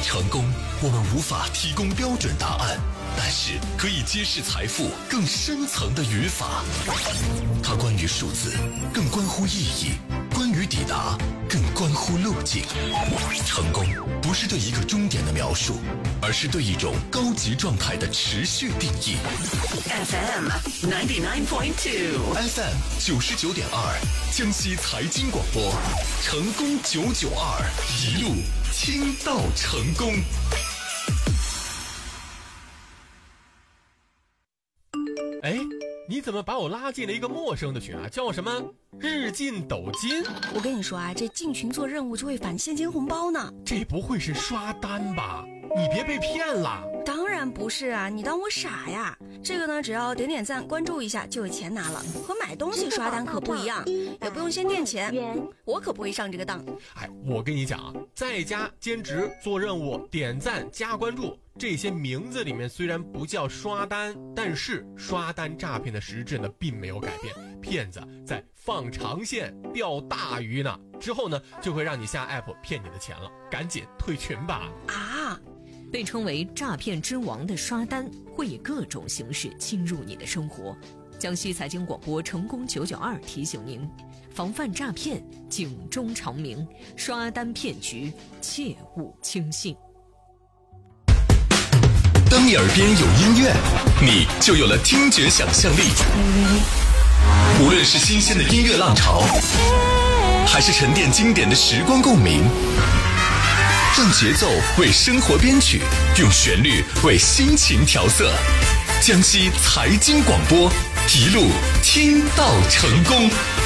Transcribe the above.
成功，我们无法提供标准答案，但是可以揭示财富更深层的语法。它关于数字，更关乎意义；关于抵达，更关乎路径。成功不是对一个终点的描述，而是对一种高级状态的持续定义。 FM 99.2 FM 99.2，江西财经广播，成功992，一路听到成功。 哎，你怎么把我拉进了一个陌生的群啊？叫什么日进斗金？ 我跟你说啊，这进群做任务就会返现金红包呢。 这不会是刷单吧？你别被骗了。 当然不是啊，你当我傻呀？这个呢，只要点点赞关注一下就有钱拿了，和买东西刷单可不一样，也不用先垫钱，我可不会上这个当。 哎，我跟你讲啊，在家兼职做任务点赞加关注，这些名字里面虽然不叫刷单，但是刷单诈骗的实质呢并没有改变，骗子在放长线钓大鱼呢，之后呢就会让你下 app 骗你的钱了，赶紧退群吧。 啊， 被称为诈骗之王的刷单会以各种形式侵入你的生活。江西财经广播成功992提醒您，防范诈骗，警钟长鸣，刷单骗局切勿轻信。 当你耳边有音乐，你就有了听觉想象力。无论是新鲜的音乐浪潮，还是沉淀经典的时光共鸣，让节奏为生活编曲，用旋律为心情调色。江西财经广播，一路听到成功。